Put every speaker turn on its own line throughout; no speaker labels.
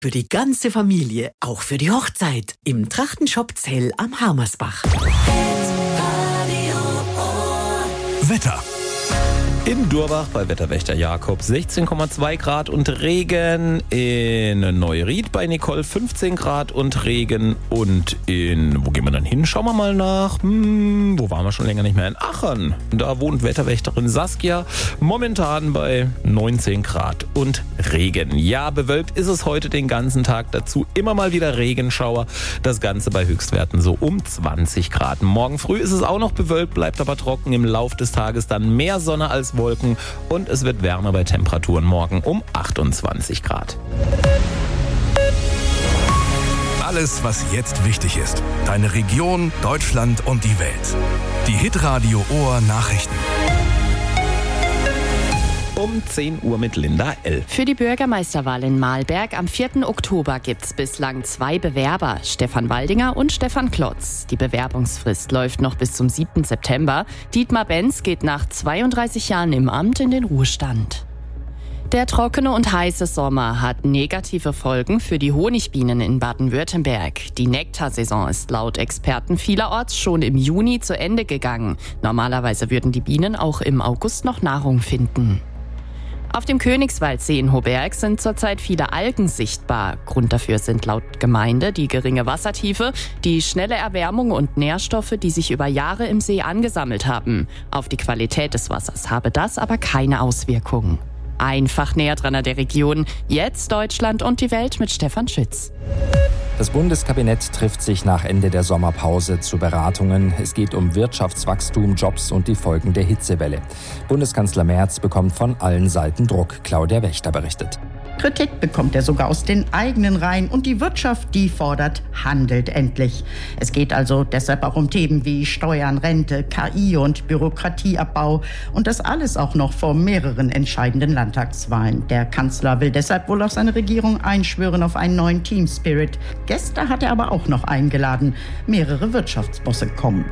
Für die ganze Familie, auch für die Hochzeit. Im Trachtenshop Zell am Harmersbach.
Wetter.
In Durbach bei Wetterwächter Jakob 16,2 Grad und Regen. In Neuried bei Nicole 15 Grad und Regen. Und wo gehen wir dann hin? Schauen wir mal nach. Wo waren wir schon länger nicht mehr? In Aachen. Da wohnt Wetterwächterin Saskia. Momentan bei 19 Grad und Regen. Ja, bewölkt ist es heute den ganzen Tag. Dazu immer mal wieder Regenschauer. Das Ganze bei Höchstwerten so um 20 Grad. Morgen früh ist es auch noch bewölkt, bleibt aber trocken. Im Lauf des Tages dann mehr Sonne als Wolken und es wird wärmer bei Temperaturen morgen um 28 Grad.
Alles, was jetzt wichtig ist. Deine Region, Deutschland und die Welt. Die Hitradio Ohr Nachrichten.
Um 10 Uhr mit Linda L.
Für die Bürgermeisterwahl in Mahlberg am 4. Oktober gibt's bislang 2 Bewerber, Stefan Waldinger und Stefan Klotz. Die Bewerbungsfrist läuft noch bis zum 7. September. Dietmar Benz geht nach 32 Jahren im Amt in den Ruhestand. Der trockene und heiße Sommer hat negative Folgen für die Honigbienen in Baden-Württemberg. Die Nektarsaison ist laut Experten vielerorts schon im Juni zu Ende gegangen. Normalerweise würden die Bienen auch im August noch Nahrung finden. Auf dem Königswaldsee in Hoberg sind zurzeit viele Algen sichtbar. Grund dafür sind laut Gemeinde die geringe Wassertiefe, die schnelle Erwärmung und Nährstoffe, die sich über Jahre im See angesammelt haben. Auf die Qualität des Wassers habe das aber keine Auswirkungen. Einfach näher dran an der Region. Jetzt Deutschland und die Welt mit Stefan Schütz.
Das Bundeskabinett trifft sich nach Ende der Sommerpause zu Beratungen. Es geht um Wirtschaftswachstum, Jobs und die Folgen der Hitzewelle. Bundeskanzler Merz bekommt von allen Seiten Druck. Claudia Wächter berichtet.
Kritik bekommt er sogar aus den eigenen Reihen und die Wirtschaft, die fordert, handelt endlich. Es geht also deshalb auch um Themen wie Steuern, Rente, KI und Bürokratieabbau und das alles auch noch vor mehreren entscheidenden Landtagswahlen. Der Kanzler will deshalb wohl auch seine Regierung einschwören auf einen neuen Team Spirit. Gäste hat er aber auch noch eingeladen. Mehrere Wirtschaftsbosse kommen.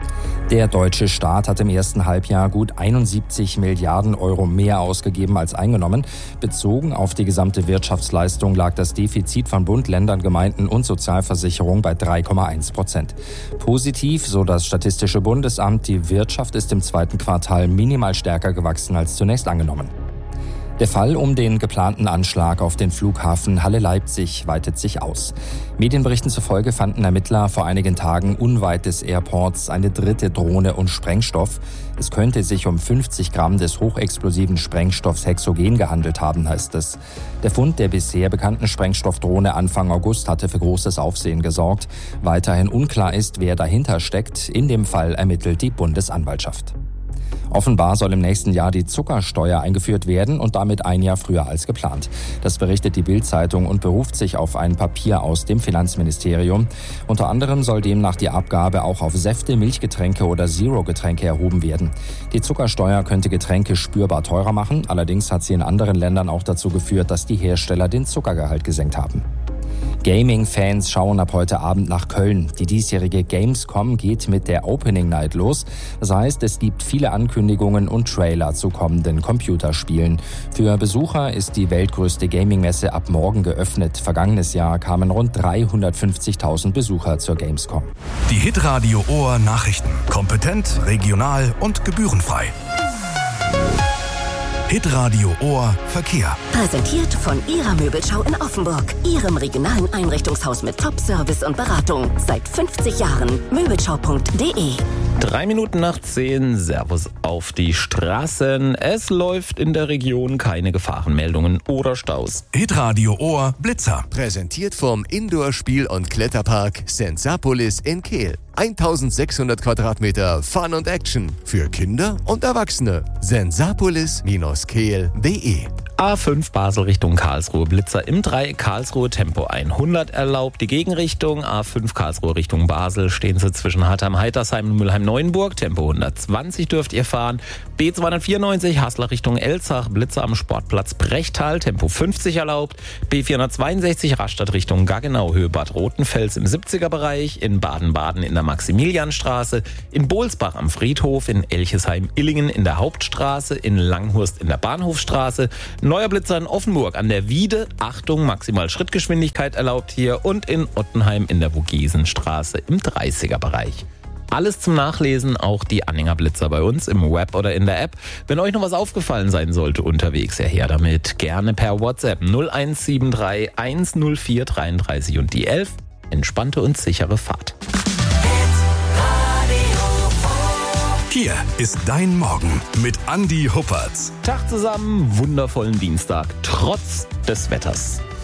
Der deutsche Staat hat im ersten Halbjahr gut 71 Milliarden Euro mehr ausgegeben als eingenommen. Bezogen auf die gesamte Wirtschaftsleistung lag das Defizit von Bund, Ländern, Gemeinden und Sozialversicherung bei 3,1%. Positiv, so das Statistische Bundesamt, die Wirtschaft ist im zweiten Quartal minimal stärker gewachsen als zunächst angenommen. Der Fall um den geplanten Anschlag auf den Flughafen Halle-Leipzig weitet sich aus. Medienberichten zufolge fanden Ermittler vor einigen Tagen unweit des Airports eine dritte Drohne und Sprengstoff. Es könnte sich um 50 Gramm des hochexplosiven Sprengstoffs Hexogen gehandelt haben, heißt es. Der Fund der bisher bekannten Sprengstoffdrohne Anfang August hatte für großes Aufsehen gesorgt. Weiterhin unklar ist, wer dahinter steckt. In dem Fall ermittelt die Bundesanwaltschaft. Offenbar soll im nächsten Jahr die Zuckersteuer eingeführt werden und damit ein Jahr früher als geplant. Das berichtet die Bild-Zeitung und beruft sich auf ein Papier aus dem Finanzministerium. Unter anderem soll demnach die Abgabe auch auf Säfte, Milchgetränke oder Zero-Getränke erhoben werden. Die Zuckersteuer könnte Getränke spürbar teurer machen. Allerdings hat sie in anderen Ländern auch dazu geführt, dass die Hersteller den Zuckergehalt gesenkt haben. Gaming-Fans schauen ab heute Abend nach Köln. Die diesjährige Gamescom geht mit der Opening Night los. Das heißt, es gibt viele Ankündigungen und Trailer zu kommenden Computerspielen. Für Besucher ist die weltgrößte Gaming-Messe ab morgen geöffnet. Vergangenes Jahr kamen rund 350.000 Besucher zur Gamescom.
Die Hitradio Ohr Nachrichten. Kompetent, regional und gebührenfrei. Hitradio Ohr Verkehr.
Präsentiert von Ihrer Möbelschau in Offenburg. Ihrem regionalen Einrichtungshaus mit Top-Service und Beratung. Seit 50 Jahren. Möbelschau.de.
3 Minuten nach 10. Servus auf die Straßen. Es läuft in der Region keine Gefahrenmeldungen oder Staus.
Hitradio Ohr Blitzer.
Präsentiert vom Indoor-Spiel- und Kletterpark Sensapolis in Kehl. 1600 Quadratmeter Fun und Action für Kinder und Erwachsene. Sensapolis-kehl.de.
A5 Basel Richtung Karlsruhe, Blitzer im Dreieck Karlsruhe, Tempo 100 erlaubt. Die Gegenrichtung A5 Karlsruhe Richtung Basel stehen Sie zwischen Hartheim-Heitersheim und Mülheim-Neuenburg. Tempo 120 dürft ihr fahren. B294 Haslar Richtung Elzach, Blitzer am Sportplatz Brechtal, Tempo 50 erlaubt. B462 Rastatt Richtung Gaggenau, Höhe Bad Rotenfels im 70er Bereich. In Baden-Baden in der Maximilianstraße, in Bohlsbach am Friedhof, in Elchesheim-Illingen in der Hauptstraße, in Langhurst in der Bahnhofstraße, Neuer Blitzer in Offenburg an der Wiede, Achtung, maximal Schrittgeschwindigkeit erlaubt hier, und in Ottenheim in der Vogesenstraße im 30er-Bereich. Alles zum Nachlesen, auch die Anhängerblitzer bei uns im Web oder in der App. Wenn euch noch was aufgefallen sein sollte unterwegs, her damit. Gerne per WhatsApp 0173 104 33 und die 11. Entspannte und sichere Fahrt.
Hier ist dein Morgen mit Andi Huppertz.
Tag zusammen, wundervollen Dienstag, trotz des Wetters.